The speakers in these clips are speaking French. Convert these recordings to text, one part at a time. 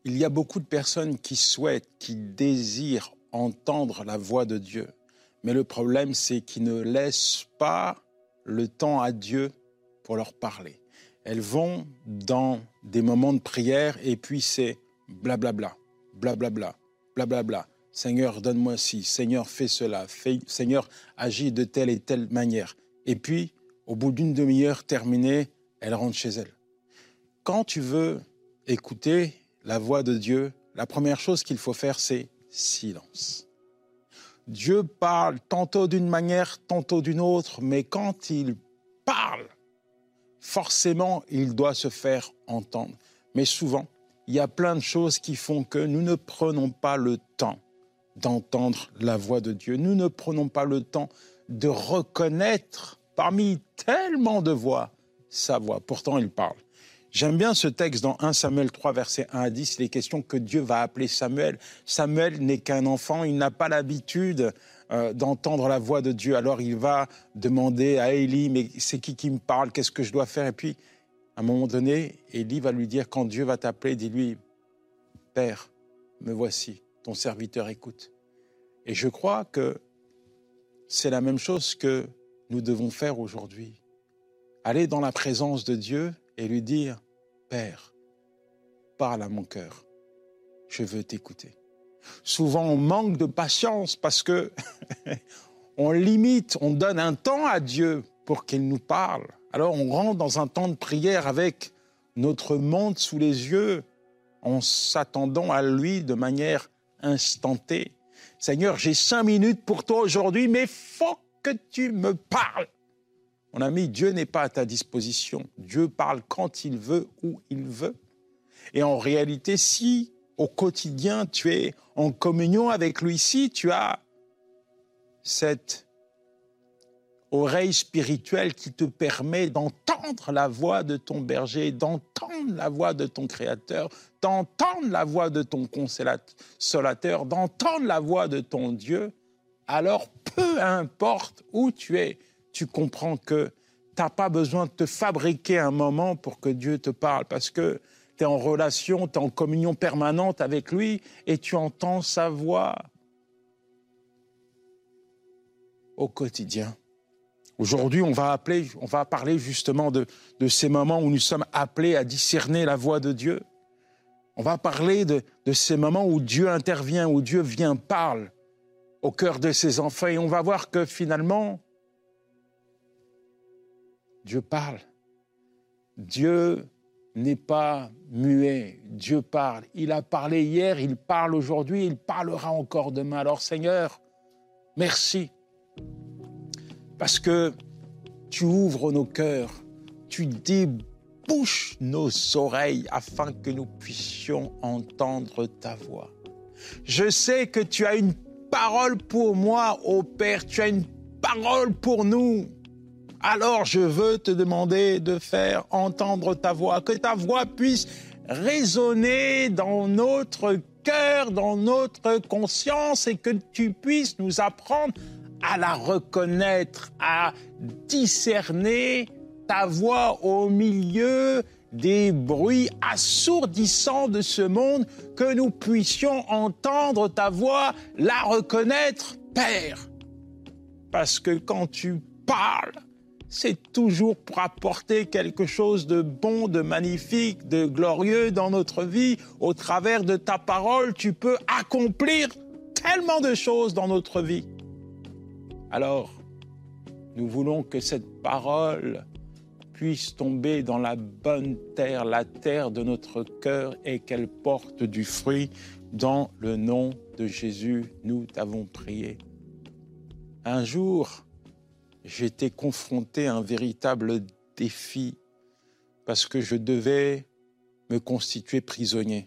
Il y a beaucoup de personnes qui souhaitent, qui désirent entendre la voix de Dieu. Mais le problème, c'est qu'ils ne laissent pas le temps à Dieu pour leur parler. Elles vont dans des moments de prière et puis c'est blablabla, blablabla, blablabla. Seigneur, donne-moi ci, Seigneur, fais cela, Seigneur, agis de telle et telle manière. Et puis, au bout d'une demi-heure terminée, elle rentre chez elle. Quand tu veux écouter la voix de Dieu, la première chose qu'il faut faire, c'est silence. Dieu parle tantôt d'une manière, tantôt d'une autre, mais quand il parle, forcément, il doit se faire entendre. Mais souvent, il y a plein de choses qui font que nous ne prenons pas le temps d'entendre la voix de Dieu. Nous ne prenons pas le temps de reconnaître, parmi tellement de voix, sa voix. Pourtant, il parle. J'aime bien ce texte dans 1 Samuel 3, versets 1 à 10. Il est question que Dieu va appeler Samuel. Samuel n'est qu'un enfant, il n'a pas l'habitude d'entendre la voix de Dieu. Alors il va demander à Élie, mais c'est qui me parle? Qu'est-ce que je dois faire? Et puis, à un moment donné, Élie va lui dire, quand Dieu va t'appeler, dis-lui, Père, me voici, ton serviteur écoute. Et je crois que c'est la même chose que nous devons faire aujourd'hui. Aller dans la présence de Dieu et lui dire, Père, parle à mon cœur, je veux t'écouter. Souvent, on manque de patience parce que on limite, on donne un temps à Dieu pour qu'il nous parle. Alors, on rentre dans un temps de prière avec notre monde sous les yeux, en s'attendant à lui de manière instantanée. Seigneur, j'ai 5 minutes pour toi aujourd'hui, mais faut que tu me parles. Mon ami, Dieu n'est pas à ta disposition. Dieu parle quand il veut, où il veut. Et en réalité, si au quotidien tu es en communion avec lui, si tu as cette oreille spirituelle qui te permet d'entendre la voix de ton berger, d'entendre la voix de ton Créateur, d'entendre la voix de ton consolateur, d'entendre la voix de ton Dieu, alors peu importe où tu es, tu comprends que tu n'as pas besoin de te fabriquer un moment pour que Dieu te parle, parce que tu es en relation, tu es en communion permanente avec lui et tu entends sa voix au quotidien. Aujourd'hui, on va parler justement de ces moments où nous sommes appelés à discerner la voix de Dieu. On va parler de ces moments où Dieu intervient, où Dieu vient, parle au cœur de ses enfants. Et on va voir que finalement, Dieu parle. Dieu n'est pas muet. Dieu parle. Il a parlé hier, il parle aujourd'hui, il parlera encore demain. Alors Seigneur, merci. Parce que tu ouvres nos cœurs, tu débouches nos oreilles afin que nous puissions entendre ta voix. Je sais que tu as une parole pour moi, ô Père, tu as une parole pour nous. Alors je veux te demander de faire entendre ta voix, que ta voix puisse résonner dans notre cœur, dans notre conscience et que tu puisses nous apprendre à la reconnaître, à discerner ta voix au milieu des bruits assourdissants de ce monde, que nous puissions entendre ta voix, la reconnaître, Père. Parce que quand tu parles, c'est toujours pour apporter quelque chose de bon, de magnifique, de glorieux dans notre vie. Au travers de ta parole, tu peux accomplir tellement de choses dans notre vie. Alors, nous voulons que cette parole puisse tomber dans la bonne terre, la terre de notre cœur, et qu'elle porte du fruit. Dans le nom de Jésus, nous t'avons prié. Un jour, j'étais confronté à un véritable défi parce que je devais me constituer prisonnier.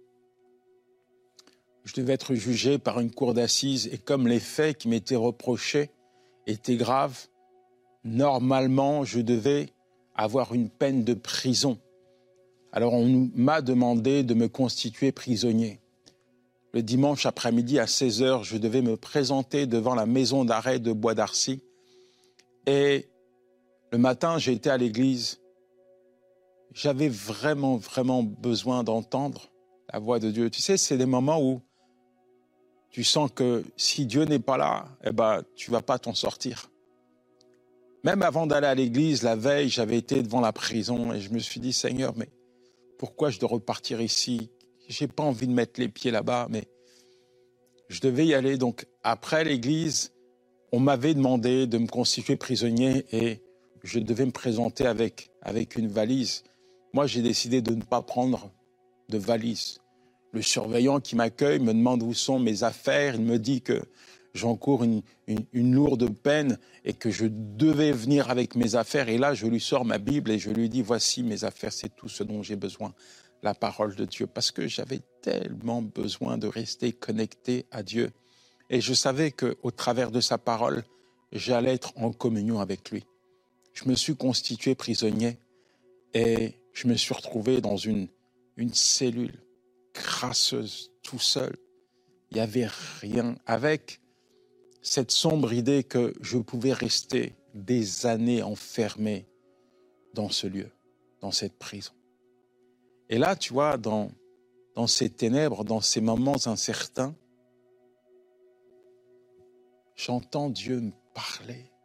Je devais être jugé par une cour d'assises et comme les faits qui m'étaient reprochés étaient graves, normalement, je devais avoir une peine de prison. Alors, on m'a demandé de me constituer prisonnier. Le dimanche après-midi à 16h, je devais me présenter devant la maison d'arrêt de Bois d'Arcy. Et le matin, j'ai été à l'église. J'avais vraiment besoin d'entendre la voix de Dieu. Tu sais, c'est des moments où tu sens que si Dieu n'est pas là, eh ben, tu ne vas pas t'en sortir. Même avant d'aller à l'église, la veille, j'avais été devant la prison et je me suis dit, Seigneur, mais pourquoi je dois repartir ici? Je n'ai pas envie de mettre les pieds là-bas, mais je devais y aller. Donc, après l'église, on m'avait demandé de me constituer prisonnier et je devais me présenter avec une valise. Moi, j'ai décidé de ne pas prendre de valise. Le surveillant qui m'accueille me demande où sont mes affaires. Il me dit que j'encours une lourde peine et que je devais venir avec mes affaires. Et là, je lui sors ma Bible et je lui dis, voici mes affaires, c'est tout ce dont j'ai besoin, la parole de Dieu. Parce que j'avais tellement besoin de rester connecté à Dieu. Et je savais qu'au travers de sa parole, j'allais être en communion avec lui. Je me suis constitué prisonnier et je me suis retrouvé dans une cellule crasseuse, tout seul. Il n'y avait rien, avec cette sombre idée que je pouvais rester des années enfermé dans ce lieu, dans cette prison. Et là, tu vois, dans ces ténèbres, dans ces moments incertains, j'entends Dieu me parler.